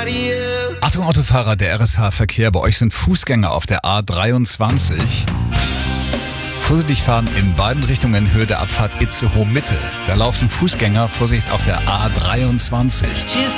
Achtung Autofahrer, der RSH-Verkehr, bei euch sind Fußgänger auf der A23. Vorsichtig fahren in beiden Richtungen, Höhe der Abfahrt Itzehoe Mitte. Da laufen Fußgänger, Vorsicht auf der A23.